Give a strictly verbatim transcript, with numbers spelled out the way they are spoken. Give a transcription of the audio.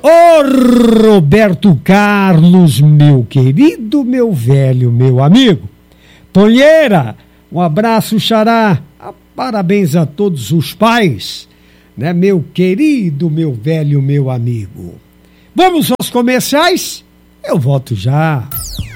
Ô Roberto Carlos, meu querido, meu velho, meu amigo. Tonheira, um abraço, xará. Parabéns a todos os pais, né, meu querido, meu velho, meu amigo. Vamos aos comerciais? Eu volto já.